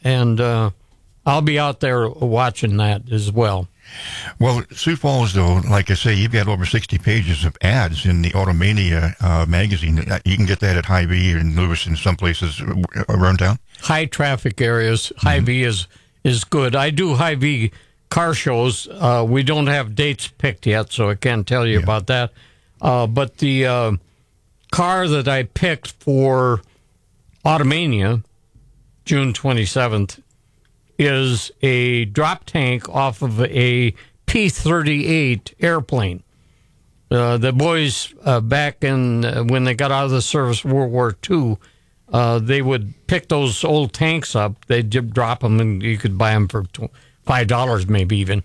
and I'll be out there watching that as well. Well, Sioux Falls, though, like I say, you've got over 60 pages of ads in the Automania magazine. You can get that at Hy-Vee and Lewis and some places around town. High traffic areas, Hy-Vee is good. I do Hy-Vee car shows. We don't have dates picked yet, so I can't tell you about that. But the car that I picked for Automania, June 27th, is a drop tank off of a P-38 airplane. The boys back in when they got out of the service, World War II, they would pick those old tanks up. They'd drop them, and you could buy them for $5 maybe even.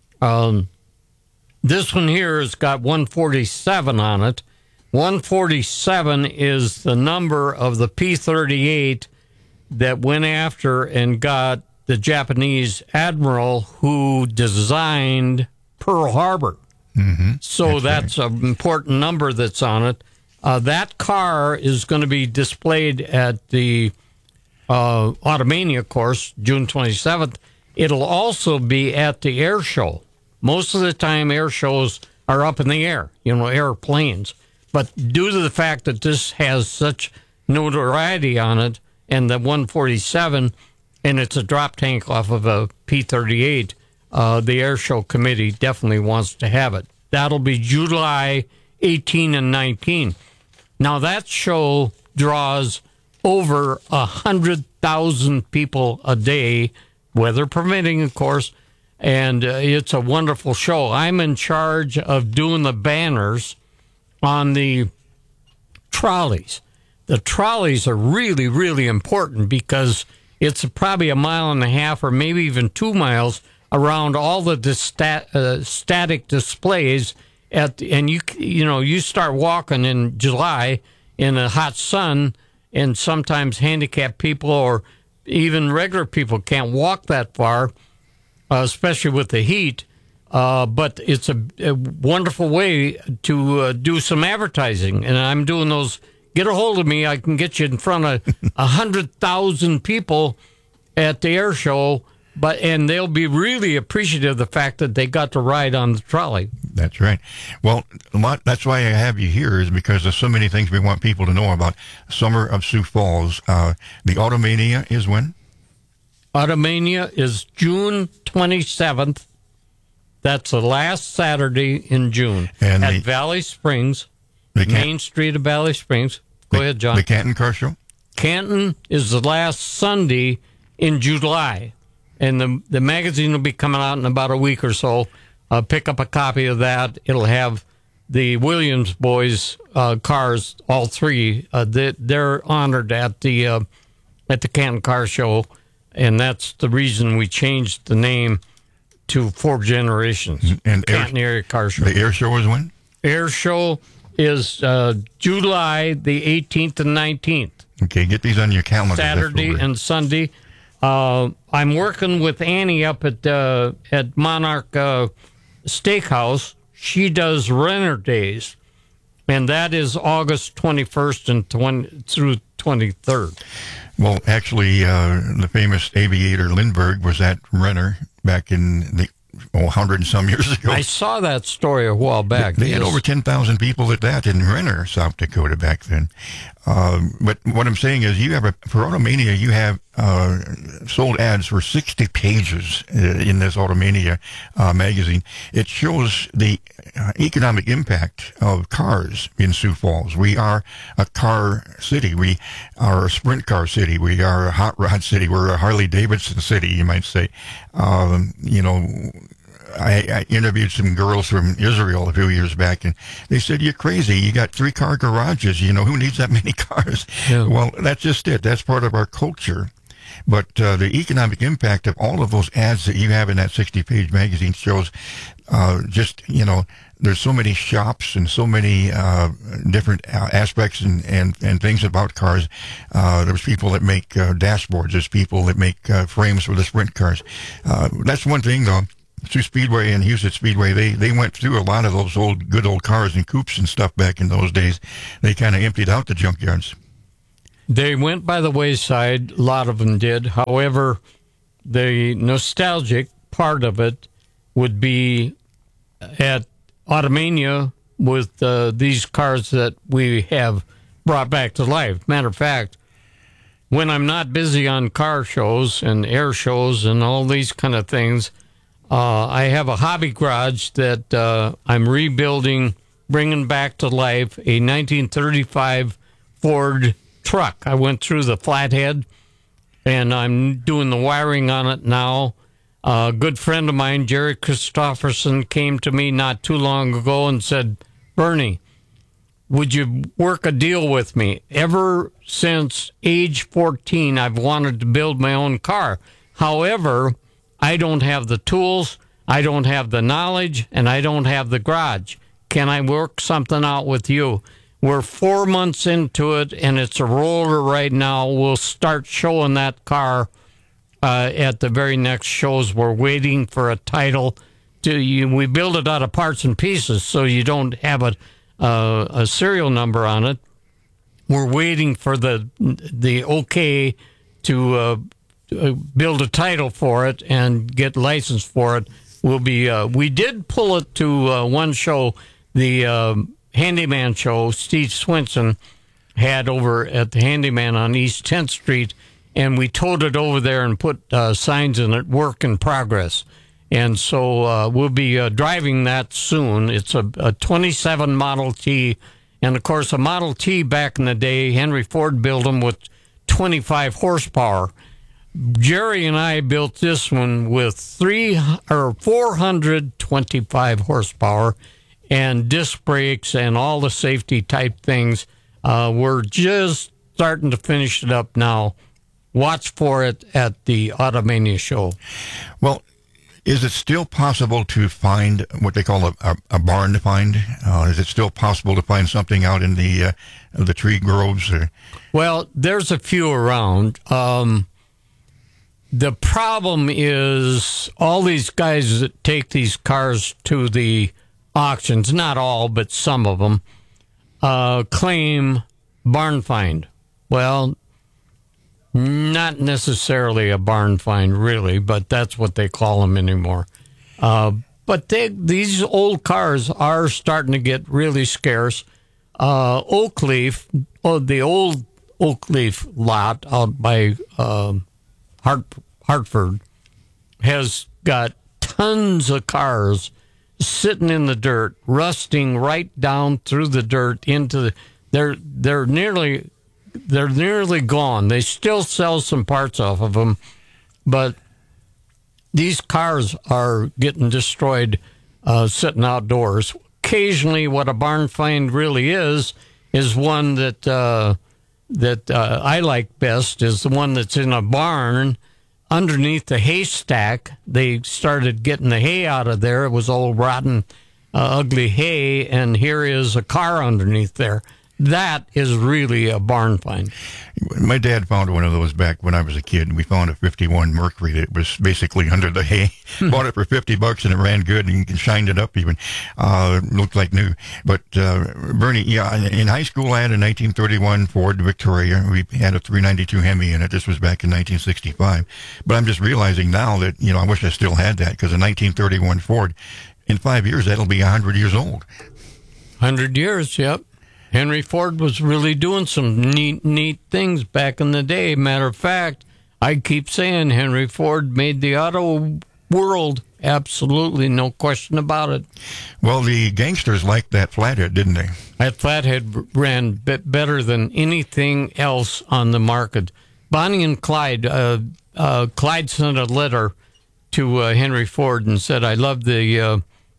This one here has got 147 on it. 147 is the number of the P-38 that went after and got the Japanese admiral who designed Pearl Harbor. Mm-hmm. So that's right. An important number that's on it. That car is going to be displayed at the Automania course, June 27th. It'll also be at the air show. Most of the time, air shows are up in the air, airplanes. But due to the fact that this has such notoriety on it, and the 147, and it's a drop tank off of a P-38, the Air Show Committee definitely wants to have it. That'll be July 18 and 19. Now, that show draws over 100,000 people a day, weather permitting, of course, and it's a wonderful show. I'm in charge of doing the banners on the trolleys. The trolleys are really, really important because it's probably a mile and a half or maybe even 2 miles around all the static displays and you start walking in July in the hot sun, and sometimes handicapped people or even regular people can't walk that far, especially with the heat. But it's a wonderful way to do some advertising, and I'm doing those. Get a hold of me. I can get you in front of 100,000 people at the air show, and they'll be really appreciative of the fact that they got to ride on the trolley. That's right. Well, that's why I have you here, is because there's so many things we want people to know about Summer of Sioux Falls. The Automania is when? Automania is June 27th. That's the last Saturday in June at Valley Springs, Main Street of Valley Springs. Go ahead, John. The Canton Car Show? Canton is the last Sunday in July, and the magazine will be coming out in about a week or so. Pick up a copy of that. It'll have the Williams boys' cars, all three. They're honored at the Canton Car Show, and that's the reason we changed the name to 4 Generations. And Canton Area Car Show. The air show is when? Air show is July the 18th and 19th. Okay, get these on your calendar. Saturday and Sunday. I'm working with Annie up at Monarch Steakhouse. She does Renner Days, and that is August 21st and through 23rd. Well, actually, the famous aviator Lindbergh was at Renner back in the 100 and some years ago. I saw that story a while back. They had over 10,000 people at that in Renner, South Dakota back then. But what I'm saying is, for Automania, you have sold ads for 60 pages in this Automania magazine. It shows the economic impact of cars in Sioux Falls. We are a car city. We are a sprint car city. We are a hot rod city. We're a Harley Davidson city, you might say. I interviewed some girls from Israel a few years back, and they said, "You're crazy. You got 3-car garages. Who needs that many cars?" Yeah. Well, that's just it. That's part of our culture. But the economic impact of all of those ads that you have in that 60-page magazine shows there's so many shops and so many different aspects and things about cars. There's people that make dashboards. There's people that make frames for the sprint cars. That's one thing, though. Sioux Speedway and Houston Speedway, they went through a lot of those good old cars and coupes and stuff back in those days. They kind of emptied out the junkyards. They went by the wayside. A lot of them did. However, the nostalgic part of it would be at Automania with these cars that we have brought back to life. Matter of fact, when I'm not busy on car shows and air shows and all these kind of things, I have a hobby garage that I'm rebuilding, bringing back to life a 1935 Ford truck. I went through the flathead, and I'm doing the wiring on it now. A good friend of mine, Jerry Christopherson, came to me not too long ago and said, Bernie, would you work a deal with me? Ever since age 14, I've wanted to build my own car. However, I don't have the tools, I don't have the knowledge, and I don't have the garage. Can I work something out with you? We're 4 months into it, and it's a roller right now. We'll start showing that car at the very next shows. We're waiting for a title. We build it out of parts and pieces, so you don't have a serial number on it. We're waiting for the okay to build a title for it and get licensed for it. We did pull it to one show, the Handyman show Steve Swinson had over at the Handyman on East 10th Street, and we towed it over there and put signs in it, work in progress. And so we'll be driving that soon. It's a 27 Model T. And, of course, a Model T back in the day, Henry Ford built them with 25 horsepower. Jerry and I built this one with 425 horsepower and disc brakes and all the safety type things. We're just starting to finish it up now. Watch for it at the Automania show. Well, is it still possible to find what they call a barn to find? Is it still possible to find something out in the tree groves? Well, there's a few around. The problem is all these guys that take these cars to the auctions, not all, but some of them, claim barn find. Well, not necessarily a barn find, really, but that's what they call them anymore. But these old cars are starting to get really scarce. Oakleaf, the old Oakleaf lot out by Hartford, has got tons of cars sitting in the dirt, rusting right down through the dirt into they're nearly gone. They still sell some parts off of them, but these cars are getting destroyed sitting outdoors. Occasionally, what a barn find really is one that I like best is the one that's in a barn underneath the haystack. They started getting the hay out of there. It was old rotten, ugly hay, and here is a car underneath there. That is really a barn find. My dad found one of those back when I was a kid. We found a 51 Mercury that was basically under the hay. Bought it for $50 and it ran good and shined it up even. Looked like new. But, Bernie, yeah, in high school I had a 1931 Ford Victoria. We had a 392 Hemi in it. This was back in 1965. But I'm just realizing now that, I wish I still had that because a 1931 Ford, in 5 years, that'll be 100 years old. 100 years, yep. Henry Ford was really doing some neat things back in the day. Matter of fact, I keep saying Henry Ford made the auto world. Absolutely, no question about it. Well, the gangsters liked that flathead, didn't they? That flathead ran better than anything else on the market. Bonnie and Clyde, Clyde sent a letter to Henry Ford and said, I love the,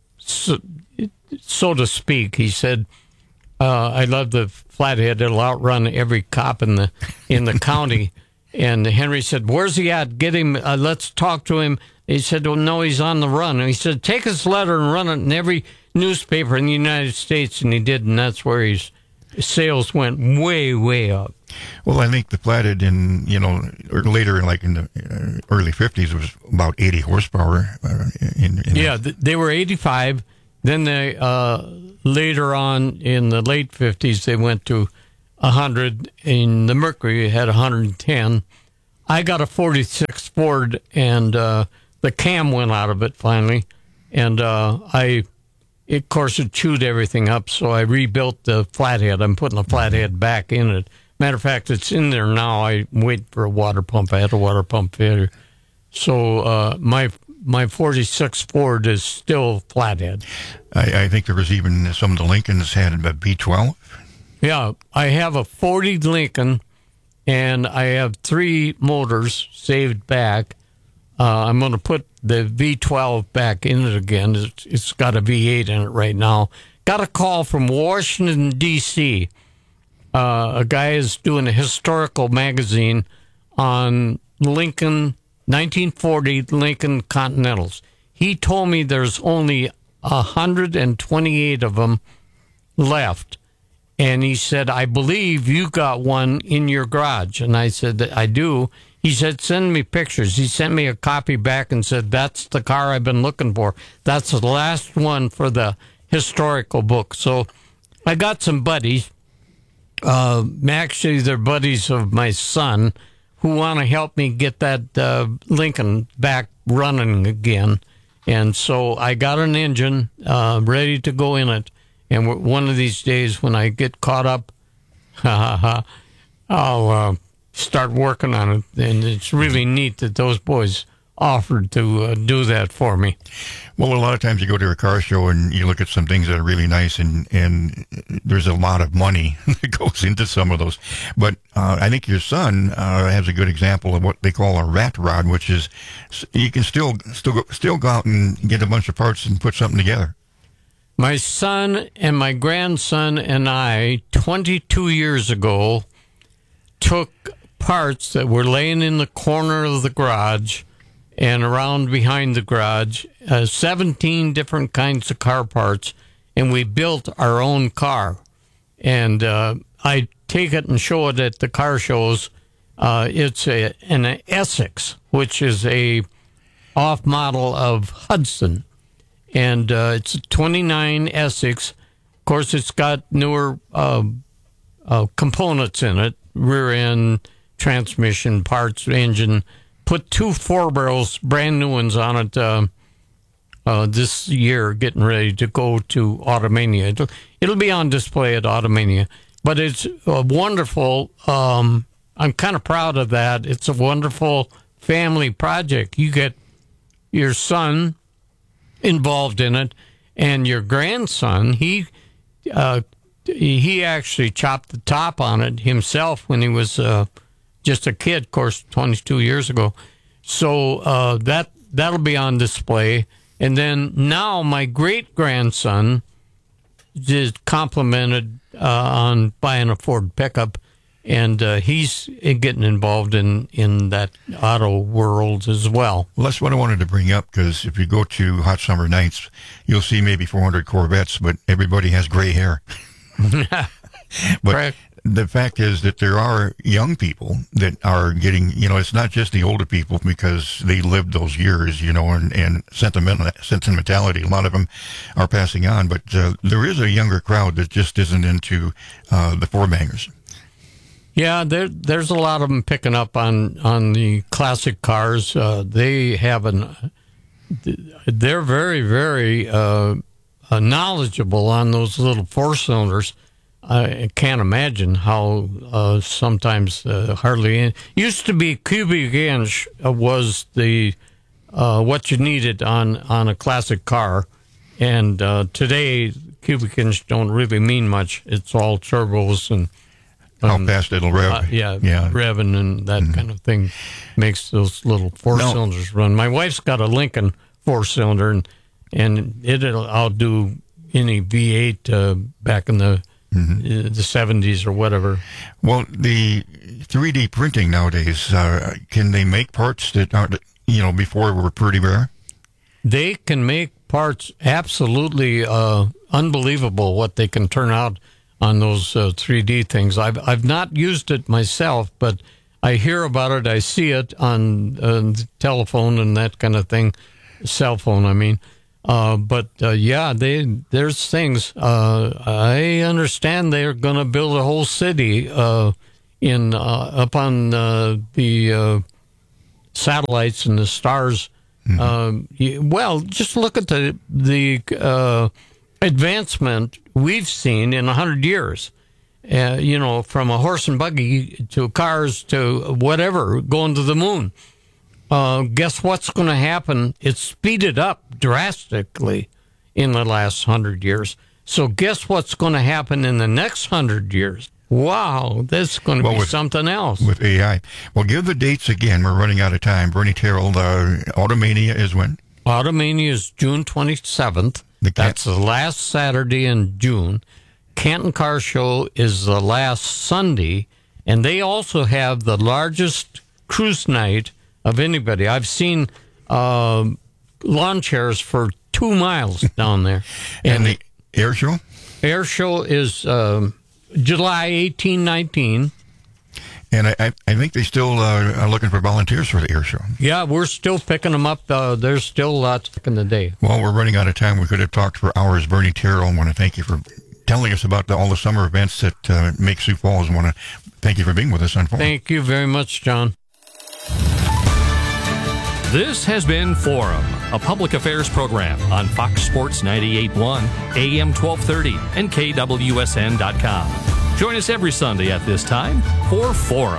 so to speak, he said, I love the flathead. It'll outrun every cop in the county. And Henry said, "Where's he at? Get him. Let's talk to him." He said, "Well, no, he's on the run." And he said, "Take his letter and run it in every newspaper in the United States." And he did, and that's where his sales went way, way up. Well, I think the flathead later, like in the early 50s, was about 80 horsepower. They were 85. Then they later on in the late 50s, they went to 100, and the Mercury had 110. I got a 46 Ford, and the cam went out of it finally, and of course, it chewed everything up, so I rebuilt the flathead. I'm putting the flathead back in it. Matter of fact, it's in there now. I wait for a water pump. I had a water pump failure. So my 46 Ford is still flathead. I think there was even some of the Lincolns had a V12. Yeah, I have a 40 Lincoln, and I have 3 motors saved back. I'm going to put the V12 back in it again. It's got a V8 in it right now. Got a call from Washington, D.C. A guy is doing a historical magazine on Lincoln, 1940 Lincoln Continentals. He told me there's only 128 of them left. And he said, I believe you got one in your garage. And I said, I do. He said, send me pictures. He sent me a copy back and said, that's the car I've been looking for. That's the last one for the historical book. So I got some buddies. Actually, they're buddies of my son who want to help me get that Lincoln back running again. And so I got an engine ready to go in it. And one of these days when I get caught up, I'll start working on it. And it's really neat that those boys offered to do that for me. Well, a lot of times you go to a car show and you look at some things that are really nice, and there's a lot of money that goes into some of those. But I think your son has a good example of what they call a rat rod, which is you can still go out and get a bunch of parts and put something together. My son and my grandson and I, 22 years ago, took parts that were laying in the corner of the garage and around behind the garage, 17 different kinds of car parts, and we built our own car. And I take it and show it at the car shows. It's an Essex, which is a off-model of Hudson. And it's a 29 Essex. Of course, it's got newer components in it, rear end, transmission, parts, engine. Put 2 4-barrels, brand new ones on it this year, getting ready to go to Automania. It'll be on display at Automania. But it's a wonderful, I'm kind of proud of that. It's a wonderful family project. You get your son involved in it, and your grandson, he actually chopped the top on it himself when he was just a kid, of course, 22 years ago. So that'll be on display. And then now my great-grandson just complimented on buying a Ford pickup, and he's getting involved in that auto world as well. Well, that's what I wanted to bring up, because if you go to Hot Summer Nights, you'll see maybe 400 Corvettes, but everybody has gray hair. But correct. The fact is that there are young people that are getting, it's not just the older people because they lived those years, and sentimentality. A lot of them are passing on, but there is a younger crowd that just isn't into the four-bangers. Yeah, there's a lot of them picking up on the classic cars. They're very, very knowledgeable on those little 4-cylinders. I can't imagine how sometimes hardly used to be cubic inch was the what you needed on a classic car, and today cubic inch don't really mean much. It's all turbos and how fast it'll rev. Revving and that kind of thing makes those little 4-cylinders run. My wife's got a Lincoln 4-cylinder, and it'll outdo any V8 back in the 70s or whatever. Well, the 3D printing nowadays, can they make parts that aren't, before were pretty rare? They can make parts absolutely unbelievable what they can turn out on those 3D things. I've not used it myself, but I hear about it. I see it on the telephone and that kind of thing, cell phone, I mean. There's things. I understand they're going to build a whole city upon the satellites and the stars. Just look at the advancement we've seen in 100 years. From a horse and buggy to cars to whatever, going to the moon. Guess what's going to happen? It's speeded up drastically in the last 100 years. So guess what's going to happen in the next 100 years? Wow, that's going to be something else. With AI. Well, give the dates again. We're running out of time. Bernie Terrell, Automania is when? Automania is June 27th. That's the last Saturday in June. Canton Car Show is the last Sunday. And they also have the largest cruise night of anybody. I've seen lawn chairs for 2 miles down there. And the air show? Air show is July 18, 19. And I think they still are looking for volunteers for the air show. Yeah, we're still picking them up. There's still lots in the day. Well, we're running out of time. We could have talked for hours. Bernie Terrell, I want to thank you for telling us about all the summer events that make Sioux Falls. I want to thank you for being with us on Forum. Thank you very much, John. This has been Forum, a public affairs program on Fox Sports 98.1, AM 1230, and KWSN.com. Join us every Sunday at this time for Forum.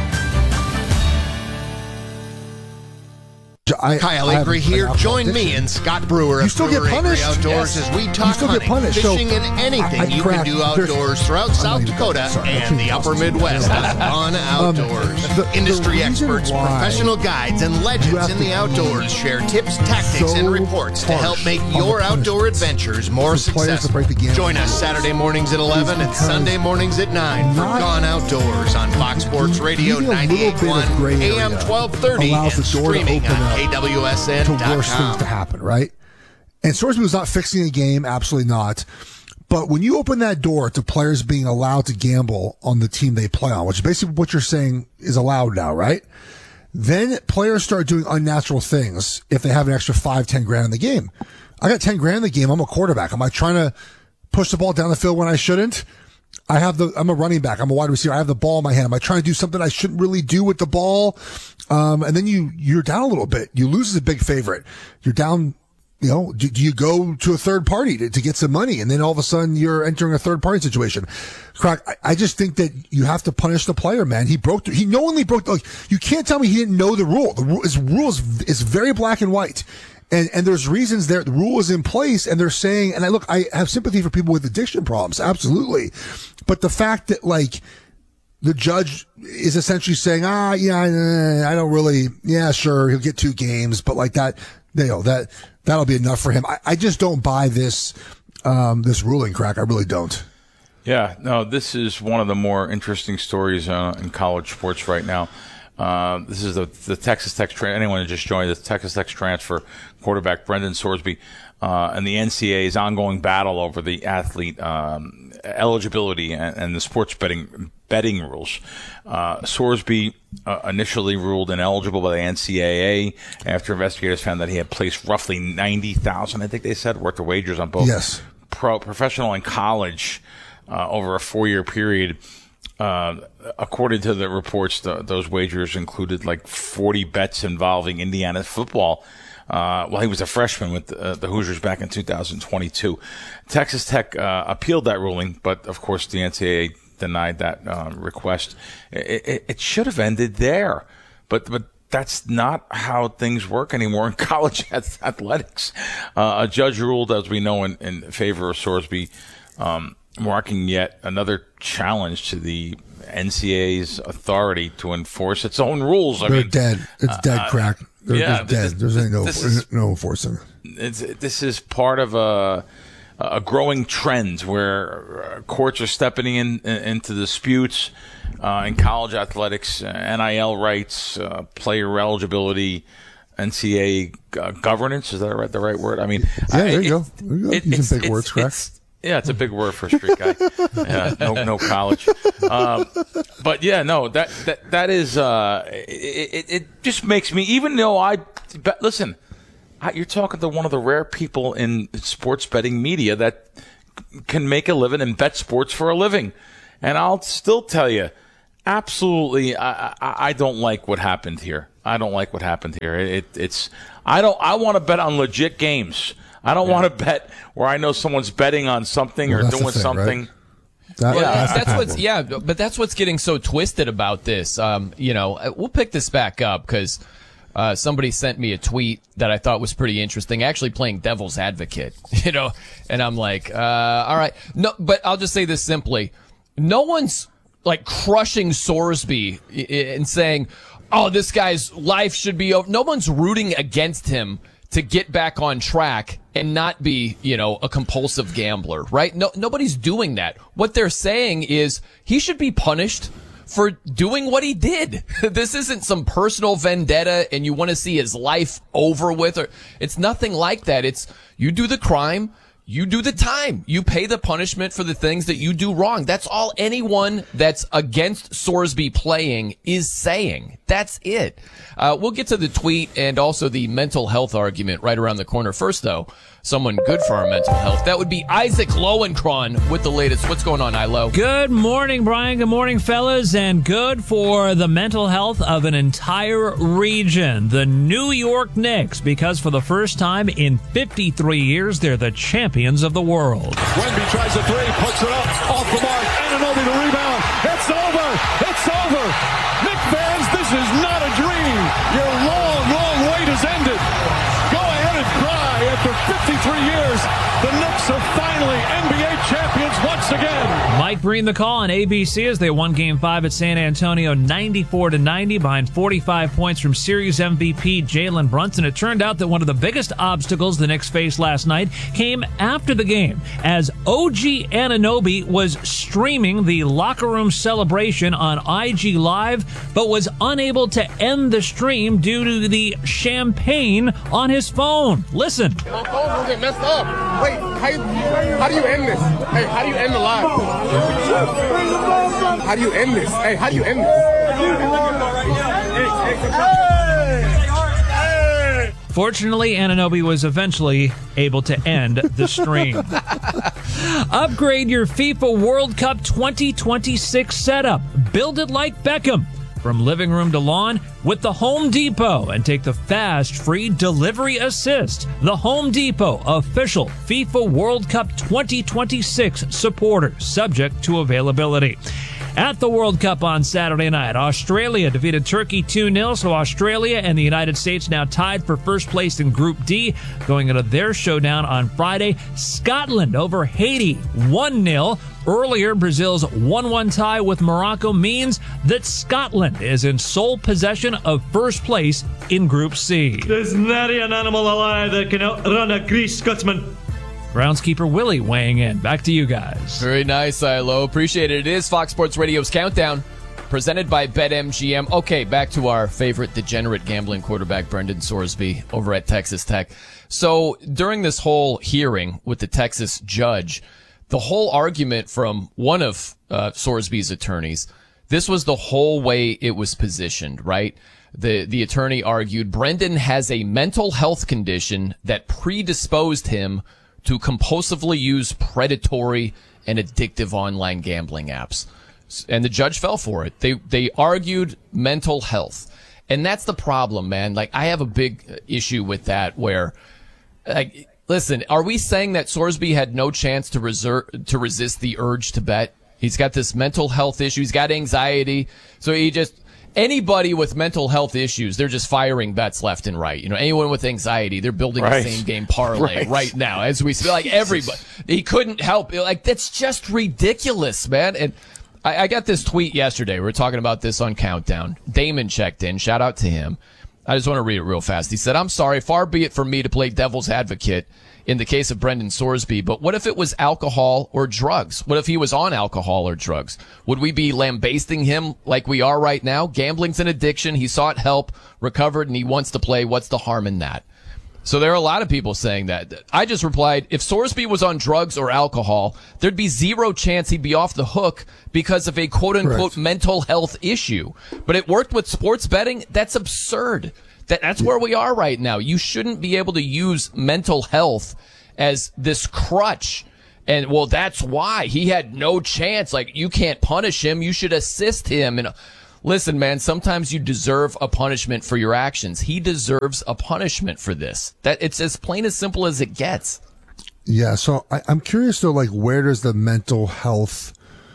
Kyle Acre here. Join me and Scott Brewer of Brewer Acre Outdoors as we talk hunting, fishing, and anything you can do outdoors throughout South Dakota and the upper Midwest on Outdoors. Industry experts, professional guides, and legends in the outdoors share tips, tactics, and reports to help make your outdoor adventures more successful. Join us Saturday mornings at 11 and Sunday mornings at 9 for Gone Outdoors on Fox Sports Radio 98.1, AM 1230, and streaming on KWSN.com. To worse things to happen, right? And Swordsman was not fixing the game, absolutely not. But when you open that door to players being allowed to gamble on the team they play on, which is basically what you're saying is allowed now, right? Then players start doing unnatural things if they have an extra 5-10 grand in the game. I got 10 grand in the game. I'm a quarterback. Am I trying to push the ball down the field when I shouldn't? I'm a running back. I'm a wide receiver. I have the ball in my hand. Am I trying to do something I shouldn't really do with the ball? And then you're down a little bit. You lose as a big favorite. You're down, do you go to a third party to get some money? And then all of a sudden you're entering a third party situation. Crack, I just think that you have to punish the player, man. He knowingly broke, you can't tell me he didn't know the rule. His rule is very black and white. And there's reasons there. The rule is in place, and they're saying, and I have sympathy for people with addiction problems, absolutely. But the fact that, the judge is essentially saying, I don't really, sure, he'll get 2 games, but that'll be enough for him. I just don't buy this ruling, Crack. I really don't. Yeah, no, this is one of the more interesting stories in college sports right now. This is the Texas Tech anyone who just joined the Texas Tech transfer quarterback Brendan Sorsby and the NCAA's ongoing battle over the athlete eligibility and the sports betting rules. Sorsby initially ruled ineligible by the NCAA after investigators found that he had placed roughly $90,000, I think they said, worth of wagers on both professional and college over a 4-year period. According to the reports, those wagers included 40 bets involving Indiana football. He was a freshman with the Hoosiers back in 2022. Texas Tech appealed that ruling, but of course the NCAA denied that request. It should have ended there, but that's not how things work anymore in college athletics. A judge ruled, as we know, in favor of Sorsby, marking yet another challenge to the NCAA's authority to enforce its own rules. They're dead. It's dead, Crack. They're dead. There's no enforcing. This is part of a growing trend where courts are stepping into disputes in college athletics, NIL rights, player eligibility, NCAA governance. Is that the right word? I mean, there you go. Using big words, Crack. It's a big word for a street guy. No college. But that is, it just makes me, even though listen, you're talking to one of the rare people in sports betting media that can make a living and bet sports for a living. And I'll still tell you, absolutely, I don't like what happened here. I don't like what happened here. I want to bet on legit games. I don't want to bet where I know someone's betting on something or doing something. Right? But that's what's getting so twisted about this. We'll pick this back up because somebody sent me a tweet that I thought was pretty interesting, actually playing devil's advocate, and I'm like, all right. No, but I'll just say this simply. No one's like crushing Sorsby and saying, oh, this guy's life should be over. No one's rooting against him to get back on track and not be, a compulsive gambler, right? No, nobody's doing that. What they're saying is he should be punished for doing what he did. This isn't some personal vendetta and you want to see his life over with. It's nothing like that. It's you do the crime, you do the time. You pay the punishment for the things that you do wrong. That's all anyone that's against Sorsby playing is saying. That's it. We'll get to the tweet and also the mental health argument right around the corner. First, though, someone good for our mental health. That would be Isaac Lowenkron with the latest. What's going on, Ilo? Good morning, Brian. Good morning, fellas. And good for the mental health of an entire region. The New York Knicks, because for the first time in 53 years, they're the champions of the world. Wemby tries a three, puts it up, off the mark. Anunoby to rebound. It's over. It's over. Knicks fans, this is not a dream. Your long wait has ended. Go ahead and cry. After 53 years, the Knicks are finally NBA champions once again. Mike Breen the call on ABC as they won Game 5 at San Antonio 94-90 behind 45 points from series MVP Jalen Brunson. It turned out that one of the biggest obstacles the Knicks faced last night came after the game as OG Anunoby was streaming the locker room celebration on IG Live but was unable to end the stream due to the champagne on his phone. Listen. My phone will get messed up. Wait, how do you end this? Hey, how do you end the live? How do you end this? Hey, how do you end this? Fortunately, Anunoby was eventually able to end the stream. Upgrade your FIFA World Cup 2026 setup. Build it like Beckham. From living room to lawn with the Home Depot and take the fast, free delivery assist. The Home Depot, official FIFA World Cup 2026 supporter, subject to availability. At the World Cup on Saturday night, Australia defeated Turkey 2-0, so Australia and the United States now tied for first place in Group D. Going into their showdown on Friday, Scotland over Haiti 1-0. Earlier, Brazil's 1-1 tie with Morocco means that Scotland is in sole possession of first place in Group C. There's not an animal alive that can outrun a Grease Scotsman. Groundskeeper Willie weighing in. Back to you guys. Very nice, Ilo. Appreciate it. It is Fox Sports Radio's Countdown, presented by BetMGM. Okay, back to our favorite degenerate gambling quarterback, Brendan Sorsby, over at Texas Tech. So during this whole hearing with the Texas judge, the whole argument from one of Sorsby's attorneys, this was the whole way it was positioned, right? The attorney argued Brendan has a mental health condition that predisposed him to compulsively use predatory and addictive online gambling apps. And the judge fell for it. They argued mental health. And that's the problem, man. Like, I have a big issue with that where, like, listen, are we saying that Sorsby had no chance to resist the urge to bet? He's got this mental health issue. He's got anxiety. So anybody with mental health issues, they're just firing bets left and right. Anyone with anxiety, they're building a same game parlay right now as we speak. Like, everybody, he couldn't help. Like, that's just ridiculous, man. And I got this tweet yesterday. We were talking about this on Countdown. Damon checked in. Shout out to him. I just want to read it real fast. He said, "I'm sorry, far be it from me to play devil's advocate in the case of Brendan Sorsby, but what if it was alcohol or drugs? What if he was on alcohol or drugs? Would we be lambasting him like we are right now? Gambling's an addiction. He sought help, recovered, and he wants to play. What's the harm in that?" So there are a lot of people saying that. I just replied, if Sorsby was on drugs or alcohol, there'd be zero chance he'd be off the hook because of a quote-unquote mental health issue. But it worked with sports betting? That's absurd. That's where we are right now. You shouldn't be able to use mental health as this crutch. And, well, that's why he had no chance. Like, you can't punish him. You should assist him. And listen, man, sometimes you deserve a punishment for your actions. He deserves a punishment for this. It's as plain as simple as it gets. Yeah. So I'm curious though, like, where does the mental health,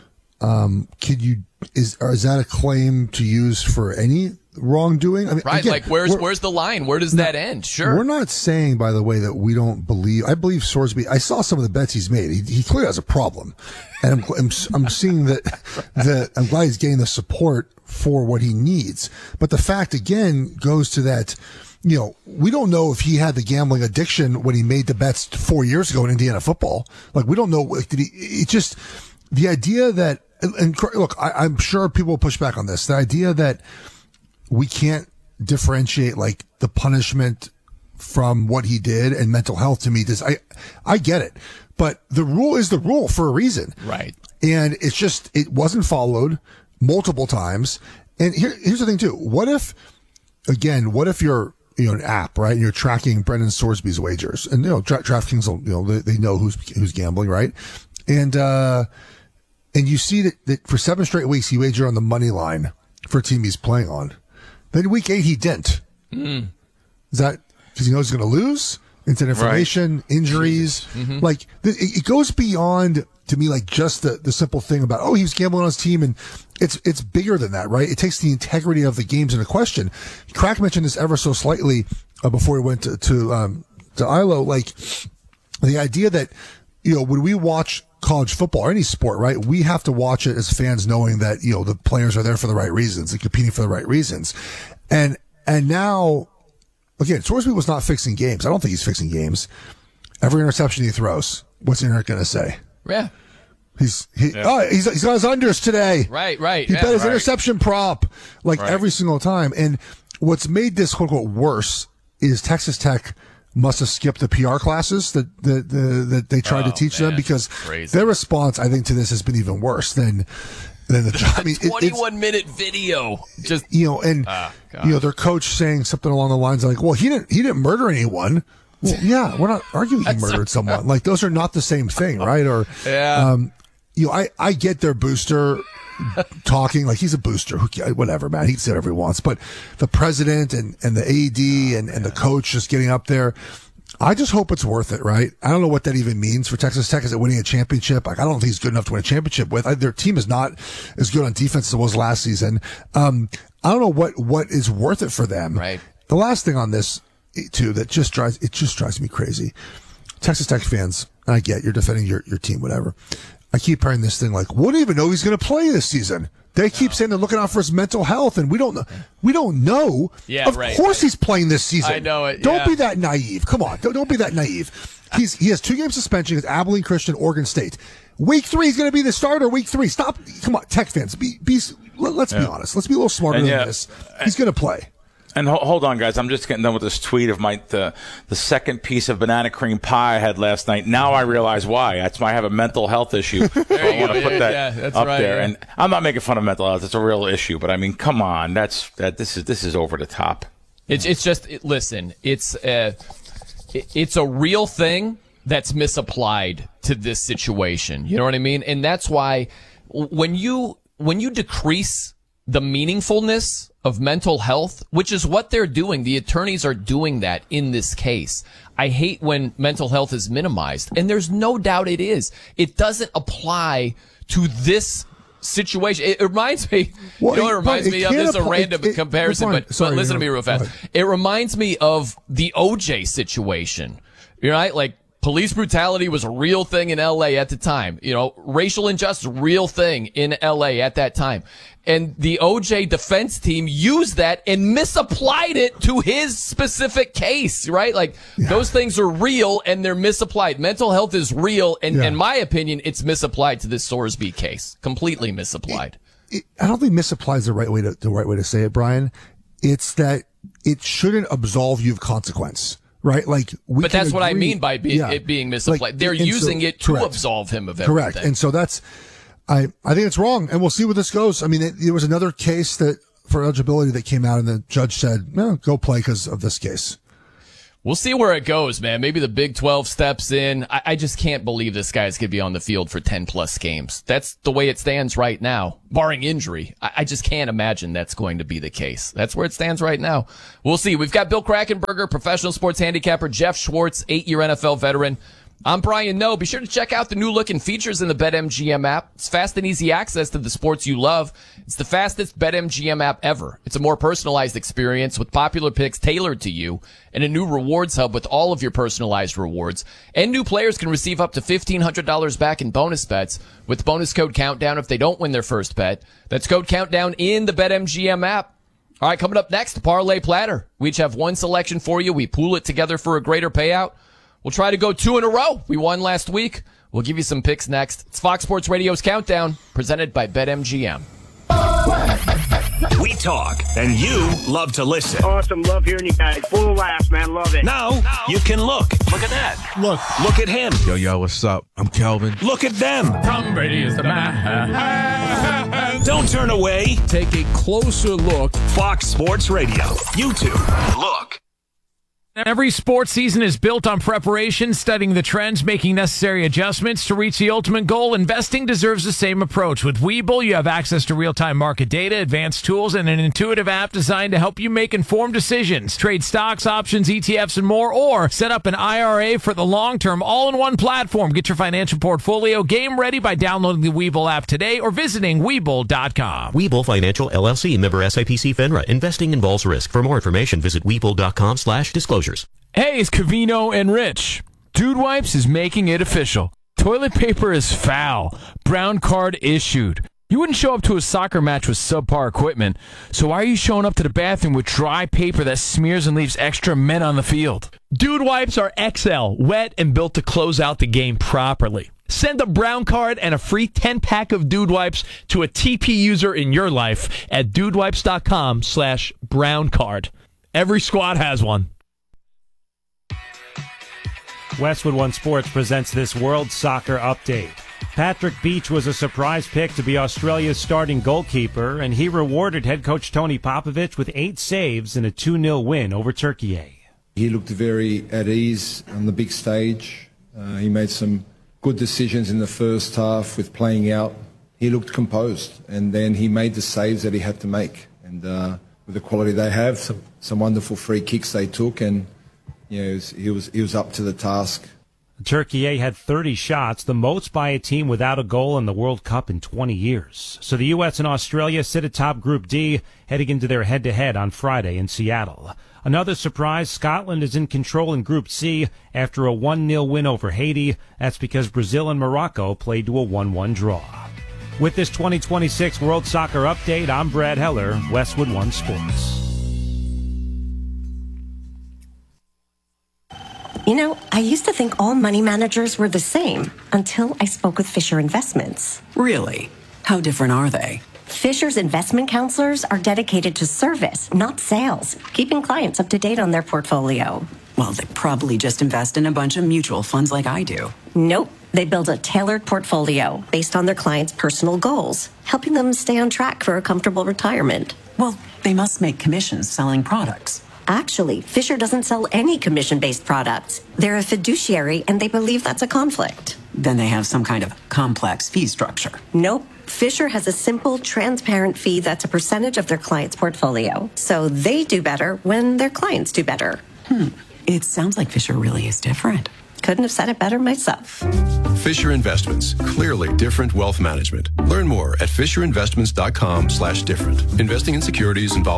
is that a claim to use for any wrongdoing? I mean, right. Again, like, where's the line? Where does that end? Sure. We're not saying, by the way, that we don't believe. I believe Sorsby. I saw some of the bets he's made. He clearly has a problem, and I'm seeing that I'm glad he's getting the support for what he needs. But the fact again goes to that. You know, we don't know if he had the gambling addiction when he made the bets 4 years ago in Indiana football. Like, we don't know. It's just the idea that. And look, I'm sure people will push back on this. The idea that we can't differentiate like the punishment from what he did and mental health, to me, I get it, but the rule is the rule for a reason. Right. And it's just, it wasn't followed multiple times. And here's the thing too. What if you're, an app, right? And you're tracking Brendan Sorsby's wagers, and, DraftKings will, they know who's gambling, right? And you see that for 7 straight weeks, he wagered on the money line for a team he's playing on. Then week 8, he didn't. Is that because he knows he's going to lose? Instant information, right. Injuries. Mm-hmm. Like, it goes beyond, to me, like just the simple thing about, he was gambling on his team, and it's bigger than that, right? It takes the integrity of the games into question. Crack mentioned this ever so slightly before he went to ILO, like the idea that, when we watch college football or any sport, right, we have to watch it as fans knowing that, the players are there for the right reasons and competing for the right reasons. And now, again, Sorsby was not fixing games. I don't think he's fixing games. Every interception he throws, what's the internet going to say? Yeah. He's got his unders today. Right. He bet his interception prop every single time. And what's made this quote unquote worse is Texas Tech must have skipped the PR classes that they tried to teach them, because their response, I think, to this has been even worse than the job. I mean, 21-minute video. Just their coach saying something along the lines like, "Well, he didn't murder anyone." Well, yeah, we're not arguing he murdered someone. Like, those are not the same thing, right? Or I get their booster talking like he's a booster. Whatever, man. He can say whatever he wants. But the president and the AD and the coach just getting up there, I just hope it's worth it, right? I don't know what that even means for Texas Tech. Is it winning a championship? Like, I don't think he's good enough to win a championship with. Their team is not as good on defense as it was last season. I don't know what is worth it for them. Right. The last thing on this too that just drives me crazy. Texas Tech fans, I get you're defending your team, whatever. I keep hearing this thing like, we don't even know he's going to play this season. They keep saying they're looking out for his mental health, and we don't know. Yeah, of course he's playing this season. I know it. Don't be that naive. Come on, don't be that naive. He has 2 game suspension against Abilene Christian, Oregon State. Week 3 he's going to be the starter. Week 3, stop. Come on, Tech fans, let's be honest. Let's be a little smarter than this. He's going to play. And hold on, guys. I'm just getting done with this tweet of the second piece of banana cream pie I had last night. Now I realize why. That's why I have a mental health issue. So I want to put that up there. And I'm not making fun of mental health. It's a real issue. But I mean, come on. This is over the top. Listen. It's a real thing that's misapplied to this situation. You know what I mean? And that's why when you decrease the meaningfulness of mental health, which is what they're doing. The attorneys are doing that in this case. I hate when mental health is minimized, and there's no doubt it is. It doesn't apply to this situation. It reminds me, it reminds me of, this is a random comparison, but listen to me real fast. It reminds me of the OJ situation, right? Like, police brutality was a real thing in LA at the time. Racial injustice, real thing in LA at that time. And the OJ defense team used that and misapplied it to his specific case, right? Like, those things are real and they're misapplied. Mental health is real, and in my opinion, it's misapplied to this Sorsby case. Completely misapplied. I don't think misapplied is the right way to say it, Brian. It's that it shouldn't absolve you of consequence. Right, but that's what I mean by it being misapplied. They're using it to absolve him of everything. Correct, and so that's, I think it's wrong, and we'll see where this goes. I mean, there was another case that for eligibility that came out, and the judge said, no, go play because of this case. We'll see where it goes, man. Maybe the Big 12 steps in. I just can't believe this guy's going to be on the field for 10-plus games. That's the way it stands right now, barring injury. I just can't imagine that's going to be the case. That's where it stands right now. We'll see. We've got Bill Krackomberger, professional sports handicapper, Jeff Schwartz, 8-year NFL veteran. I'm Brian Noe. Be sure to check out the new looking features in the BetMGM app. It's fast and easy access to the sports you love. It's the fastest BetMGM app ever. It's a more personalized experience with popular picks tailored to you and a new rewards hub with all of your personalized rewards. And new players can receive up to $1,500 back in bonus bets with bonus code Countdown if they don't win their first bet. That's code Countdown in the BetMGM app. All right, coming up next, Parlay Platter. We each have one selection for you. We pool it together for a greater payout. We'll try to go 2 in a row. We won last week. We'll give you some picks next. It's Fox Sports Radio's Countdown, presented by BetMGM. We talk, and you love to listen. Awesome. Love hearing you guys. Full of laughs, man. Love it. Now you can look. Look at that. Look at him. Yo, what's up? I'm Kelvin. Look at them. Tom Brady is the man. Don't turn away. Take a closer look. Fox Sports Radio. YouTube. Look. Every sports season is built on preparation, studying the trends, making necessary adjustments to reach the ultimate goal. Investing deserves the same approach. With Webull, you have access to real-time market data, advanced tools, and an intuitive app designed to help you make informed decisions. Trade stocks, options, ETFs, and more, or set up an IRA for the long term, all in one platform. Get your financial portfolio game ready by downloading the Webull app today or visiting Webull.com. Webull Financial LLC, member SIPC FINRA. Investing involves risk. For more information, visit Webull.com/disclosure. Hey, it's Covino and Rich. Dude Wipes is making it official. Toilet paper is foul. Brown card issued. You wouldn't show up to a soccer match with subpar equipment, so why are you showing up to the bathroom with dry paper that smears and leaves extra men on the field? Dude Wipes are XL, wet and built to close out the game properly. Send a brown card and a free 10-pack of Dude Wipes to a TP user in your life at dudewipes.com/brown card. Every squad has one. Westwood One Sports presents this World Soccer Update. Patrick Beach was a surprise pick to be Australia's starting goalkeeper, and he rewarded head coach Tony Popovich with 8 saves in a 2-0 win over Turkey. He looked very at ease on the big stage. He made some good decisions in the first half with playing out. He looked composed, and then he made the saves that he had to make. And with the quality they have, some wonderful free kicks they took, and he was up to the task. Turkey had 30 shots, the most by a team without a goal in the World Cup in 20 years. So the U.S. and Australia sit atop Group D, heading into their head-to-head on Friday in Seattle. Another surprise, Scotland is in control in Group C after a 1-0 win over Haiti. That's because Brazil and Morocco played to a 1-1 draw. With this 2026 World Soccer Update, I'm Brad Heller, Westwood One Sports. You know, I used to think all money managers were the same until I spoke with Fisher Investments. Really? How different are they? Fisher's investment counselors are dedicated to service, not sales, keeping clients up to date on their portfolio. Well, they probably just invest in a bunch of mutual funds like I do. Nope. They build a tailored portfolio based on their clients' personal goals, helping them stay on track for a comfortable retirement. Well, they must make commissions selling products. Actually, Fisher doesn't sell any commission-based products. They're a fiduciary, and they believe that's a conflict. Then they have some kind of complex fee structure. Nope. Fisher has a simple, transparent fee that's a percentage of their client's portfolio. So they do better when their clients do better. It sounds like Fisher really is different. Couldn't have said it better myself. Fisher Investments. Clearly different wealth management. Learn more at FisherInvestments.com/different. Investing in securities involves